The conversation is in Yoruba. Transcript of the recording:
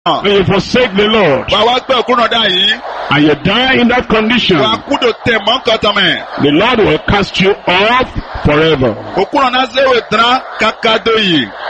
and you forsake the Lord, Wà wá gbé òkúrò dá yìí. and you die in that condition, Wà kúdò tẹ̀ mọ́ nǹkan tán mẹ́. the Lord will cast you off forever. Òkúrò náà léwé dán kàkàdó yìí.